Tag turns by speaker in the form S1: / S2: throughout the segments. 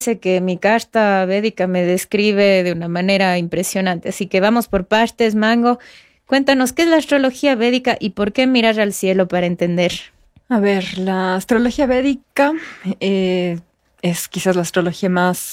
S1: Sé que mi carta védica me describe de una manera impresionante, así que vamos por partes, Mango. Cuéntanos qué es la astrología védica y por qué mirar al cielo para entender.
S2: A ver, la astrología védica es quizás la astrología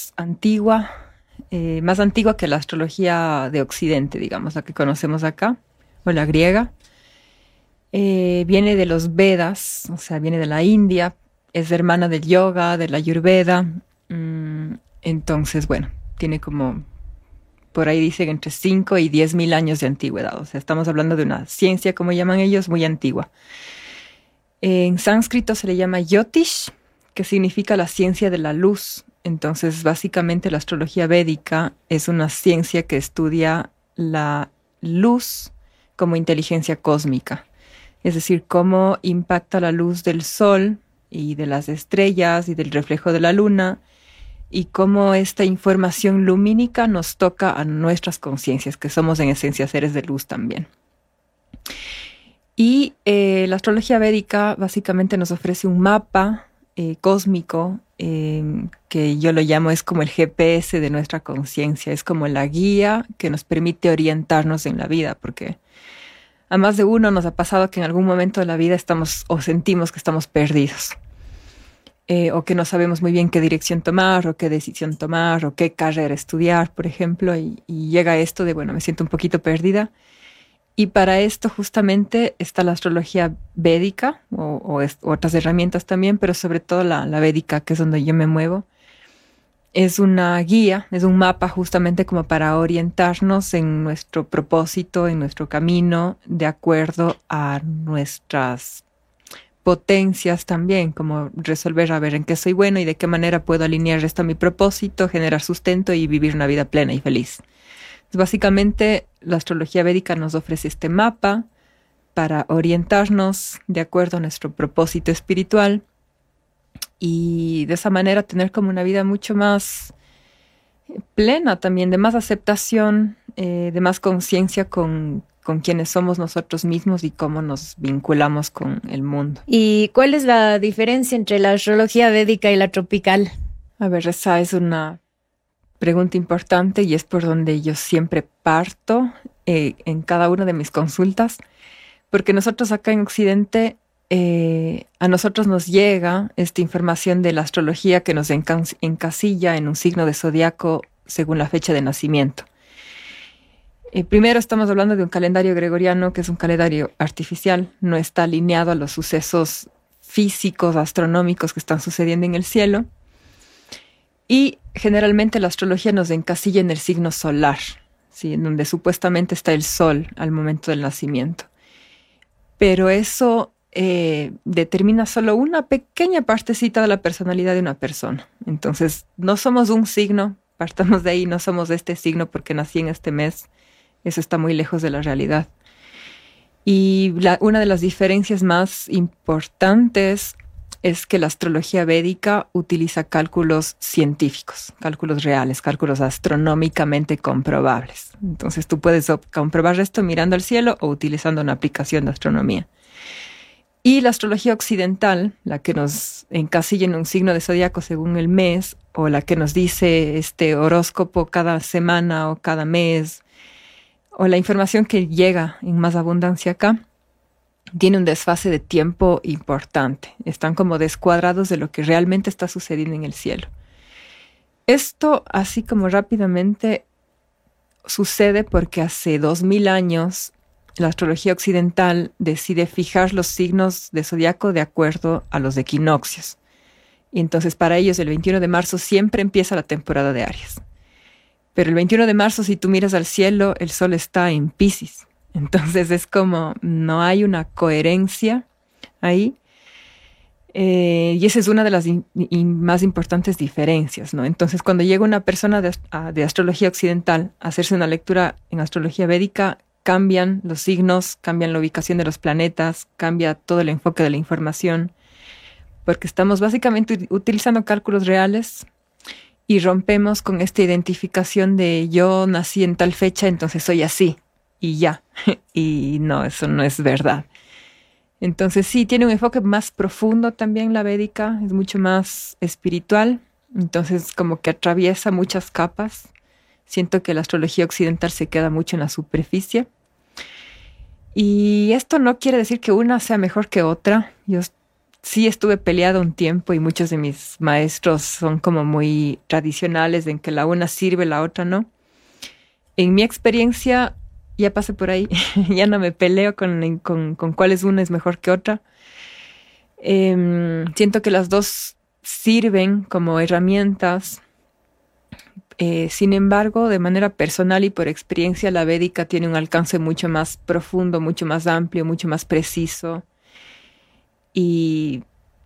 S2: más antigua que la astrología de Occidente, digamos, la que conocemos acá, o la griega. Viene de los Vedas, o sea, viene de la India, es hermana del yoga, de la Ayurveda. Entonces, bueno, tiene como, por ahí dicen, entre 5 y 10 mil años de antigüedad. O sea, estamos hablando de una ciencia, como llaman ellos, muy antigua. En sánscrito se le llama Yotish, que significa la ciencia de la luz. Entonces, básicamente la astrología védica es una ciencia que estudia la luz como inteligencia cósmica. Es decir, cómo impacta la luz del sol y de las estrellas y del reflejo de la luna y cómo esta información lumínica nos toca a nuestras conciencias, que somos en esencia seres de luz también. Y la astrología védica básicamente nos ofrece un mapa cósmico que yo lo llamo es como el GPS de nuestra conciencia, es como la guía que nos permite orientarnos en la vida, porque a más de uno nos ha pasado que en algún momento de la vida estamos o sentimos que estamos perdidos, o que no sabemos muy bien qué dirección tomar, o qué decisión tomar, o qué carrera estudiar, por ejemplo, y llega esto de, bueno, me siento un poquito perdida. Y para esto justamente está la astrología védica o otras herramientas también, pero sobre todo la védica, que es donde yo me muevo. Es una guía, es un mapa justamente como para orientarnos en nuestro propósito, en nuestro camino, de acuerdo a nuestras potencias también, como resolver a ver en qué soy bueno y de qué manera puedo alinear esto a mi propósito, generar sustento y vivir una vida plena y feliz. Básicamente, la astrología védica nos ofrece este mapa para orientarnos de acuerdo a nuestro propósito espiritual y de esa manera tener como una vida mucho más plena también, de más aceptación, de más conciencia con quienes somos nosotros mismos y cómo nos vinculamos con el mundo.
S1: ¿Y cuál es la diferencia entre la astrología védica y la tropical?
S2: A ver, esa es una pregunta importante y es por donde yo siempre parto en cada una de mis consultas, porque nosotros acá en Occidente, a nosotros nos llega esta información de la astrología que nos encasilla en un signo de zodiaco según la fecha de nacimiento. Primero estamos hablando de un calendario gregoriano que es un calendario artificial, no está alineado a los sucesos físicos, astronómicos que están sucediendo en el cielo. Y generalmente la astrología nos encasilla en el signo solar, ¿sí? En donde supuestamente está el sol al momento del nacimiento. Pero eso determina solo una pequeña partecita de la personalidad de una persona. Entonces, no somos un signo, partamos de ahí, no somos de este signo porque nací en este mes. Eso está muy lejos de la realidad. Y una de las diferencias más importantes es que la astrología védica utiliza cálculos científicos, cálculos reales, cálculos astronómicamente comprobables. Entonces tú puedes comprobar esto mirando al cielo o utilizando una aplicación de astronomía. Y la astrología occidental, la que nos encasilla en un signo de zodiaco según el mes, o la que nos dice este horóscopo cada semana o cada mes, o la información que llega en más abundancia acá, tiene un desfase de tiempo importante. Están como descuadrados de lo que realmente está sucediendo en el cielo. Esto, así como rápidamente, sucede porque hace 2000 años la astrología occidental decide fijar los signos de zodiaco de acuerdo a los equinoccios. Y entonces para ellos el 21 de marzo siempre empieza la temporada de Aries. Pero el 21 de marzo, si tú miras al cielo, el sol está en Piscis. Entonces es como no hay una coherencia ahí. Y esa es una de las más importantes diferencias, ¿no? Entonces cuando llega una persona de astrología occidental a hacerse una lectura en astrología védica, cambian los signos, cambian la ubicación de los planetas, cambia todo el enfoque de la información, porque estamos básicamente utilizando cálculos reales y rompemos con esta identificación de yo nací en tal fecha, entonces soy así. Y ya, y no, eso no es verdad. Entonces sí, tiene un enfoque más profundo también la védica, es mucho más espiritual Entonces, como que atraviesa muchas capas. Siento que la astrología occidental se queda mucho en la superficie. Y esto no quiere decir que una sea mejor que otra. Yo sí estuve peleada un tiempo y muchos de mis maestros son como muy tradicionales en que la una sirve, la otra no. En mi experiencia, ya pasé por ahí, ya no me peleo con cuál es una es mejor que otra. Siento que las dos sirven como herramientas. Sin embargo, de manera personal y por experiencia, la védica tiene un alcance mucho más profundo, mucho más amplio, mucho más preciso. Y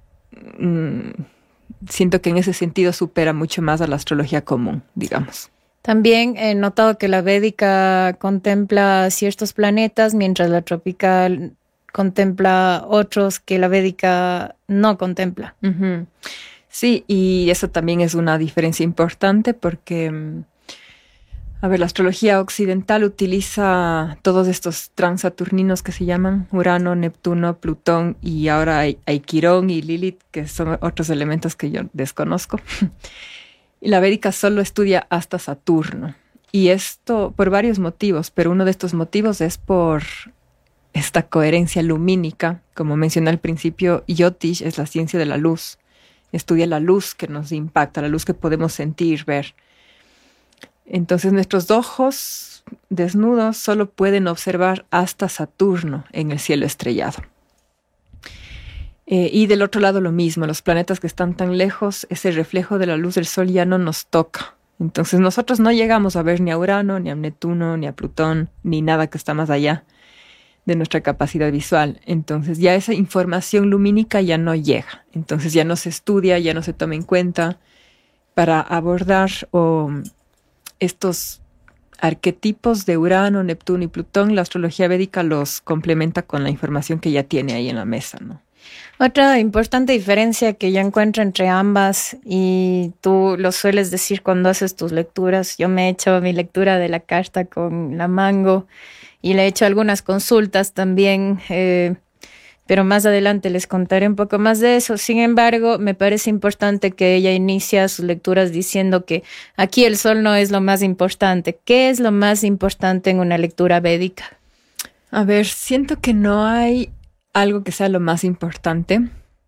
S2: siento que en ese sentido supera mucho más a la astrología común, digamos.
S1: También he notado que la védica contempla ciertos planetas, mientras la tropical contempla otros que la védica no contempla.
S2: Uh-huh. Sí, y eso también es una diferencia importante porque, la astrología occidental utiliza todos estos transaturninos que se llaman Urano, Neptuno, Plutón y ahora hay Quirón y Lilith, que son otros elementos que yo desconozco. Y la védica solo estudia hasta Saturno. Y esto por varios motivos, pero uno de estos motivos es por esta coherencia lumínica. Como mencioné al principio, Jyotish es la ciencia de la luz. Estudia la luz que nos impacta, la luz que podemos sentir, ver. Entonces nuestros ojos desnudos solo pueden observar hasta Saturno en el cielo estrellado. Y del otro lado lo mismo, los planetas que están tan lejos, ese reflejo de la luz del sol ya no nos toca. Entonces nosotros no llegamos a ver ni a Urano, ni a Neptuno, ni a Plutón, ni nada que está más allá de nuestra capacidad visual. Entonces ya esa información lumínica ya no llega. Entonces ya no se estudia, ya no se toma en cuenta para abordar estos arquetipos de Urano, Neptuno y Plutón. La astrología védica los complementa con la información que ya tiene ahí en la mesa, ¿no?
S1: Otra importante diferencia que yo encuentro entre ambas, y tú lo sueles decir cuando haces tus lecturas, yo me he hecho mi lectura de la carta con la Mango y le he hecho algunas consultas también, pero más adelante les contaré un poco más de eso. Sin embargo, me parece importante que ella inicia sus lecturas diciendo que aquí el sol no es lo más importante. ¿Qué es lo más importante en una lectura védica?
S2: A ver, siento que no hay algo que sea lo más importante.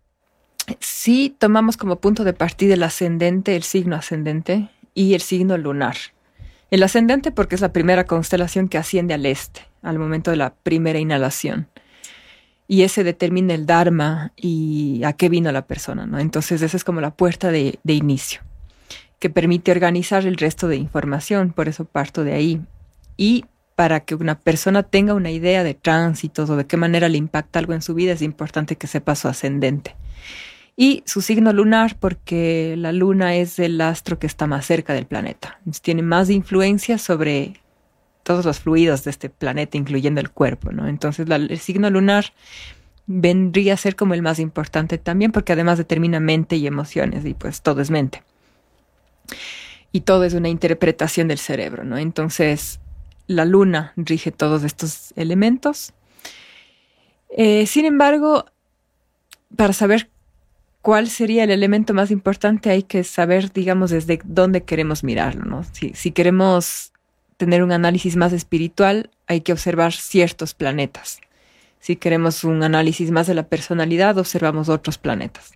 S2: Sí tomamos como punto de partida el ascendente, el signo ascendente y el signo lunar. El ascendente porque es la primera constelación que asciende al este, al momento de la primera inhalación. Y ese determina el dharma y a qué vino la persona, ¿no? Entonces esa es como la puerta de inicio, que permite organizar el resto de información, por eso parto de ahí. Y para que una persona tenga una idea de tránsitos o de qué manera le impacta algo en su vida, es importante que sepa su ascendente. Y su signo lunar, porque la luna es el astro que está más cerca del planeta. Entonces, tiene más influencia sobre todos los fluidos de este planeta, incluyendo el cuerpo, ¿no? Entonces, el signo lunar vendría a ser como el más importante también, porque además determina mente y emociones, y pues todo es mente. Y todo es una interpretación del cerebro, ¿no? Entonces, la luna rige todos estos elementos. Sin embargo, para saber cuál sería el elemento más importante hay que saber, digamos, desde dónde queremos mirarlo, ¿no? Si queremos tener un análisis más espiritual, hay que observar ciertos planetas. Si queremos un análisis más de la personalidad, observamos otros planetas.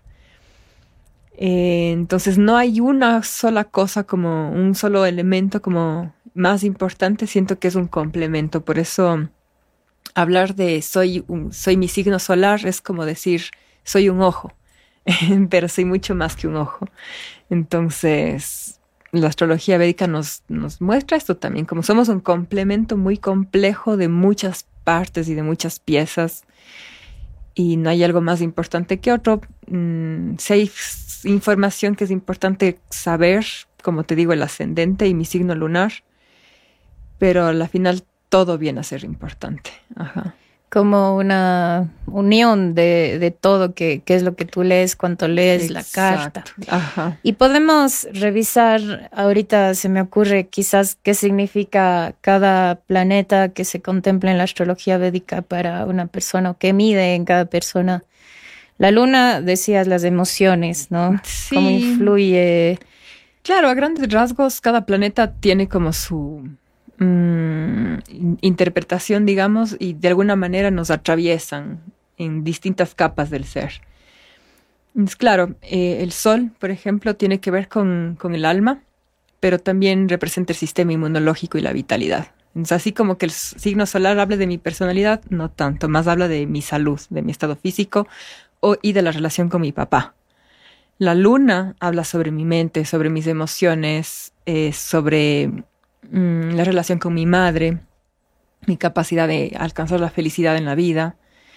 S2: Entonces no hay una sola cosa como un solo elemento como más importante, siento que es un complemento. Por eso hablar de soy mi signo solar es como decir soy un ojo, pero soy mucho más que un ojo. Entonces la astrología védica nos muestra esto también, como somos un complemento muy complejo de muchas partes y de muchas piezas y no hay algo más importante que otro. Si hay información que es importante saber, como te digo, el ascendente y mi signo lunar, pero al final todo viene a ser importante. Ajá.
S1: Como una unión de todo, que es lo que tú lees, cuánto lees. Exacto. La carta.
S2: Ajá.
S1: Y podemos revisar, ahorita se me ocurre quizás qué significa cada planeta que se contempla en la astrología védica para una persona, o qué mide en cada persona. La luna, decías, las emociones, ¿no?
S2: Sí.
S1: Cómo influye
S2: Claro, a grandes rasgos, cada planeta tiene como su interpretación, digamos, y de alguna manera nos atraviesan en distintas capas del ser. Es claro, el Sol, por ejemplo, tiene que ver con el alma, pero también representa el sistema inmunológico y la vitalidad. Entonces, así como que el signo solar habla de mi personalidad, no tanto, más habla de mi salud, de mi estado físico y de la relación con mi papá. La luna habla sobre mi mente, sobre mis emociones, sobre la relación con mi madre, mi capacidad de alcanzar la felicidad en la vida.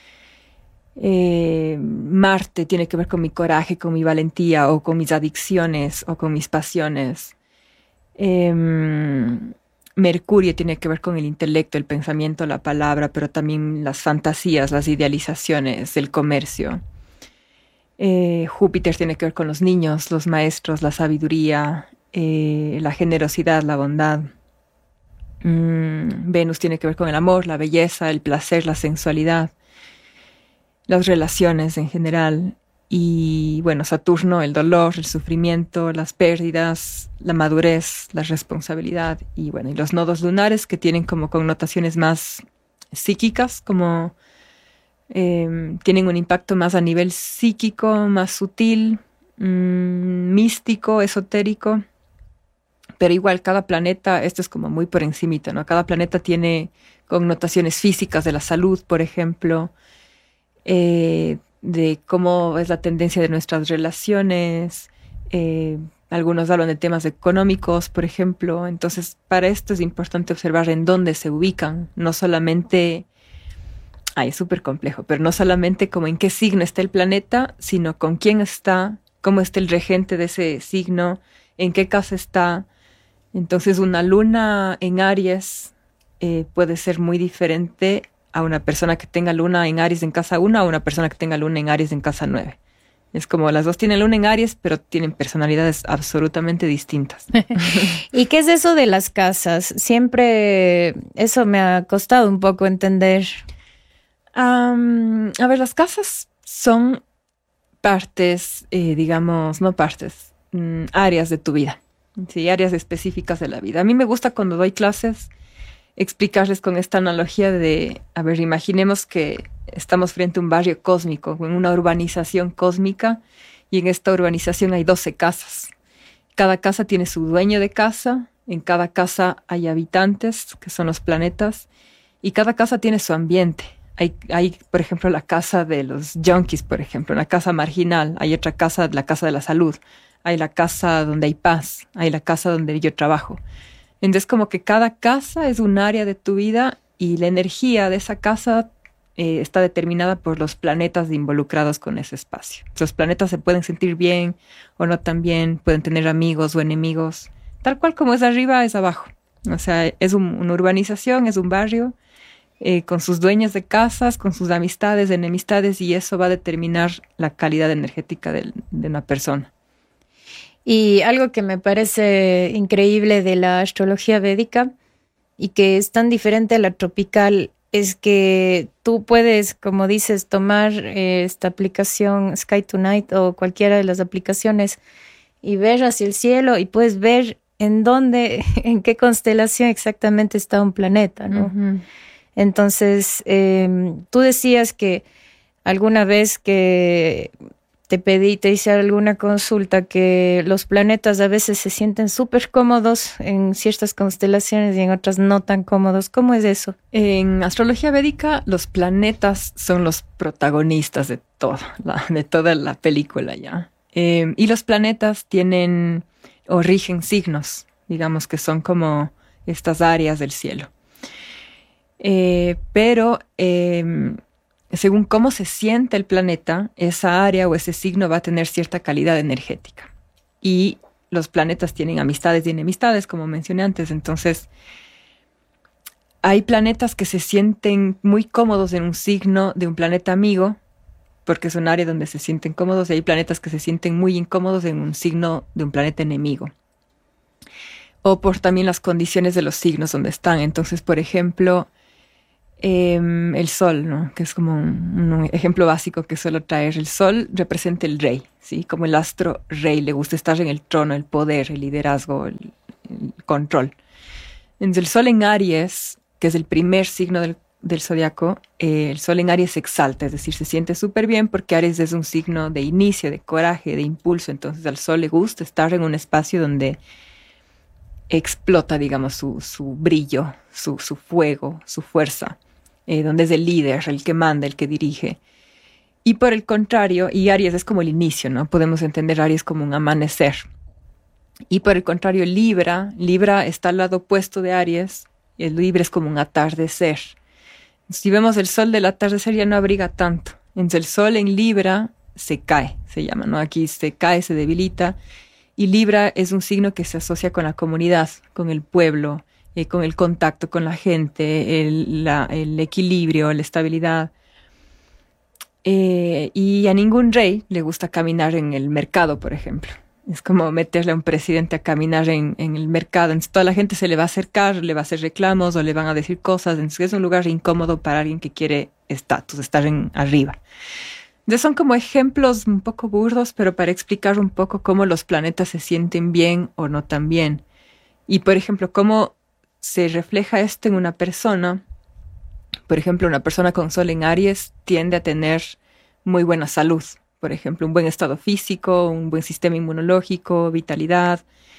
S2: Marte tiene que ver con mi coraje, con mi valentía o con mis adicciones o con mis pasiones. Mercurio tiene que ver con el intelecto, el pensamiento, la palabra, pero también las fantasías, las idealizaciones, el comercio. Júpiter tiene que ver con los niños, los maestros, la sabiduría, la generosidad, la bondad. Venus tiene que ver con el amor, la belleza, el placer, la sensualidad, las relaciones en general. Y bueno, Saturno, el dolor, el sufrimiento, las pérdidas, la madurez, la responsabilidad. Y bueno, y los nodos lunares que tienen como connotaciones más psíquicas, como tienen un impacto más a nivel psíquico, más sutil, místico, esotérico. Pero igual cada planeta, esto es como muy por encimita, ¿no? Cada planeta tiene connotaciones físicas de la salud, por ejemplo, de cómo es la tendencia de nuestras relaciones. Algunos hablan de temas económicos, por ejemplo. Entonces, para esto es importante observar en dónde se ubican, no solamente... es súper complejo, pero no solamente como en qué signo está el planeta, sino con quién está, cómo está el regente de ese signo, en qué casa está. Entonces, una luna en Aries puede ser muy diferente a una persona que tenga luna en Aries en casa 1 a una persona que tenga luna en Aries en casa 9. Es como las dos tienen luna en Aries, pero tienen personalidades absolutamente distintas.
S1: ¿Y qué es eso de las casas? Siempre eso me ha costado un poco entender.
S2: A ver, las casas son partes, digamos, no partes, áreas de tu vida. Sí, áreas específicas de la vida. A mí me gusta cuando doy clases explicarles con esta analogía de, a ver, imaginemos que estamos frente a un barrio cósmico, en una urbanización cósmica, y en esta urbanización hay 12 casas. Cada casa tiene su dueño de casa, en cada casa hay habitantes, que son los planetas, y cada casa tiene su ambiente. Hay, por ejemplo, la casa de los junkies, por ejemplo, una casa marginal. Hay otra casa, la casa de la salud. Hay la casa donde hay paz. Hay la casa donde yo trabajo. Entonces, como que cada casa es un área de tu vida y la energía de esa casa está determinada por los planetas involucrados con ese espacio. Los planetas se pueden sentir bien o no tan bien, pueden tener amigos o enemigos. Tal cual como es arriba, es abajo. O sea, es una urbanización, es un barrio, con sus dueños de casas, con sus amistades, enemistades, y eso va a determinar la calidad energética de una persona.
S1: Y algo que me parece increíble de la astrología védica y que es tan diferente a la tropical es que tú puedes, como dices, tomar esta aplicación Sky Tonight o cualquiera de las aplicaciones y ver hacia el cielo y puedes ver en dónde, en qué constelación exactamente está un planeta, ¿no? Uh-huh. Entonces, tú decías que alguna vez que te hice alguna consulta, que los planetas a veces se sienten súper cómodos en ciertas constelaciones y en otras no tan cómodos. ¿Cómo es eso?
S2: En astrología védica, los planetas son los protagonistas de toda la película ya. Y los planetas tienen o rigen signos, digamos que son como estas áreas del cielo. Pero según cómo se siente el planeta, esa área o ese signo va a tener cierta calidad energética. Y los planetas tienen amistades y enemistades, como mencioné antes. Entonces, hay planetas que se sienten muy cómodos en un signo de un planeta amigo, porque es un área donde se sienten cómodos, y hay planetas que se sienten muy incómodos en un signo de un planeta enemigo. O por también las condiciones de los signos donde están. Entonces, por ejemplo, el sol, ¿no? Que es como un ejemplo básico que suelo traer. El sol representa el rey, ¿sí? Como el astro rey, le gusta estar en el trono, el poder, el liderazgo, el control. Entonces el sol en Aries, que es el primer signo del zodiaco, el sol en Aries se exalta, es decir, se siente súper bien porque Aries es un signo de inicio, de coraje, de impulso. Entonces al sol le gusta estar en un espacio donde explota, digamos, su brillo, su fuego, su fuerza, donde es el líder, el que manda, el que dirige. Y por el contrario, y Aries es como el inicio, ¿no? Podemos entender Aries como un amanecer. Y por el contrario, Libra está al lado opuesto de Aries, y el Libra es como un atardecer. Si vemos el sol del atardecer ya no abriga tanto. Entonces el sol en Libra se cae, se llama, ¿no? Aquí se cae, se debilita. Y Libra es un signo que se asocia con la comunidad, con el pueblo, con el contacto con la gente, el equilibrio, la estabilidad. Y a ningún rey le gusta caminar en el mercado, por ejemplo. Es como meterle a un presidente a caminar en el mercado. Entonces toda la gente se le va a acercar, le va a hacer reclamos o le van a decir cosas. Entonces es un lugar incómodo para alguien que quiere estatus, estar arriba. Entonces son como ejemplos un poco burdos, pero para explicar un poco cómo los planetas se sienten bien o no tan bien. Y por ejemplo, cómo se refleja esto en una persona. Por ejemplo, una persona con sol en Aries tiende a tener muy buena salud. Por ejemplo, un buen estado físico, un buen sistema inmunológico, vitalidad,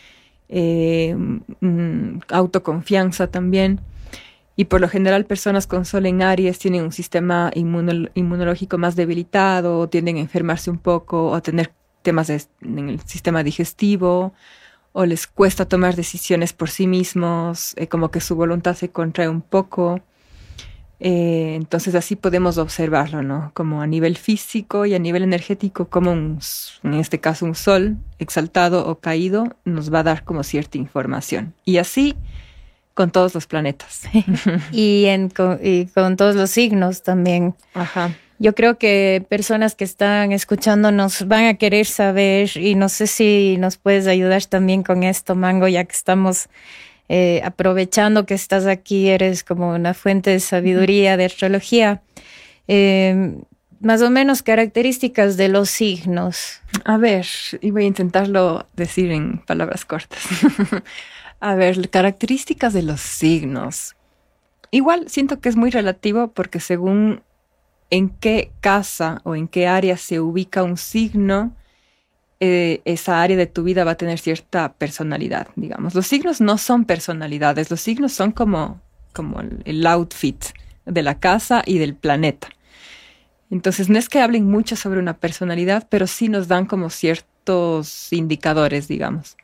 S2: autoconfianza también. Y por lo general, personas con sol en Aries tienen un sistema inmunológico más debilitado, o tienden a enfermarse un poco, o a tener temas en el sistema digestivo, o les cuesta tomar decisiones por sí mismos, como que su voluntad se contrae un poco. Entonces así podemos observarlo, ¿no? Como a nivel físico y a nivel energético, como en este caso un sol exaltado o caído nos va a dar como cierta información. Y así con todos los planetas.
S1: y con todos los signos también.
S2: Ajá.
S1: Yo creo que personas que están escuchándonos van a querer saber, y no sé si nos puedes ayudar también con esto, Mango, ya que estamos aprovechando que estás aquí, eres como una fuente de sabiduría, de astrología. Más o menos características de los signos.
S2: A ver, y voy a intentarlo decir en palabras cortas. A ver, características de los signos. Igual siento que es muy relativo porque según en qué casa o en qué área se ubica un signo, esa área de tu vida va a tener cierta personalidad, digamos. Los signos no son personalidades, los signos son como el outfit de la casa y del planeta. Entonces no es que hablen mucho sobre una personalidad, pero sí nos dan como ciertos indicadores, digamos.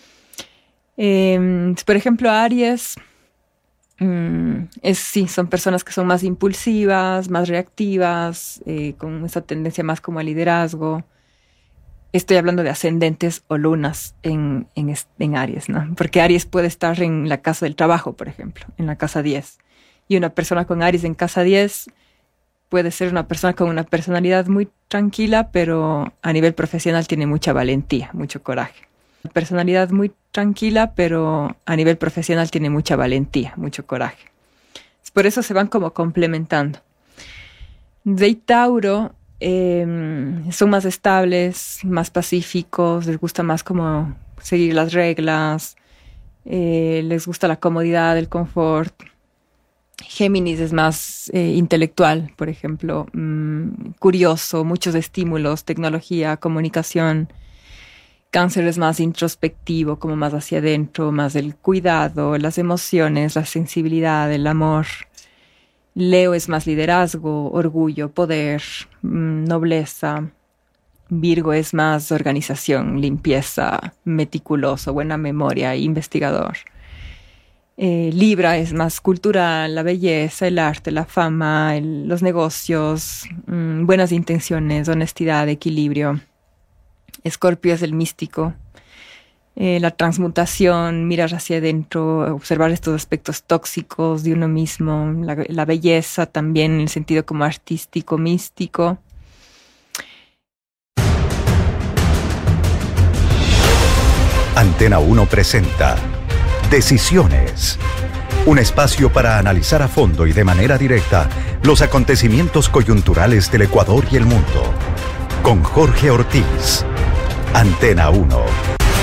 S2: Por ejemplo, Aries, son personas que son más impulsivas, más reactivas, con esa tendencia más como al liderazgo. Estoy hablando de ascendentes o lunas en Aries, ¿no? Porque Aries puede estar en la casa del trabajo, por ejemplo, en la casa 10. Y una persona con Aries en casa 10 puede ser una persona con una personalidad muy tranquila, pero a nivel profesional tiene mucha valentía, mucho coraje. Personalidad muy tranquila, pero a nivel profesional tiene mucha valentía, mucho coraje. Por eso se van como complementando. De Tauro son más estables, más pacíficos, les gusta más como seguir las reglas, les gusta la comodidad, el confort. Géminis es más intelectual, por ejemplo, curioso, muchos estímulos, tecnología, comunicación. Cáncer es más introspectivo, como más hacia adentro, más del cuidado, las emociones, la sensibilidad, el amor. Leo es más liderazgo, orgullo, poder, nobleza. Virgo es más organización, limpieza, meticuloso, buena memoria, investigador. Libra es más cultural, la belleza, el arte, la fama, los negocios, buenas intenciones, honestidad, equilibrio. Escorpio es el místico, la transmutación, mirar hacia adentro, observar estos aspectos tóxicos de uno mismo, la belleza también en el sentido como artístico, místico.
S3: Antena 1 presenta Decisiones, Un espacio para analizar a fondo y de manera directa los acontecimientos coyunturales del Ecuador y el mundo. Con Jorge Ortiz. Antena 1.